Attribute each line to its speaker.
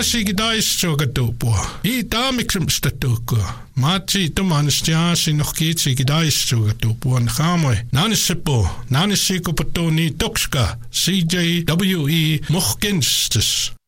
Speaker 1: Maasi kidaissuga tuupua. I taamiksumsta tuukua. Maatsi tumanstiaasi nohkiitsi kidaissuga tuupuan haamoi. Naanisseppo. Naanissiikopattuuni tokska. CJWE Mohkenstes.